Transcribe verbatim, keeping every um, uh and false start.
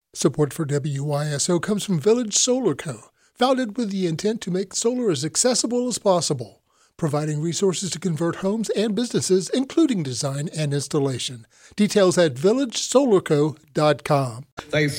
Support for W Y S O comes from Village Solar Co., founded with the intent to make solar as accessible as possible, providing resources to convert homes and businesses, including design and installation. Details at village solar co dot com. They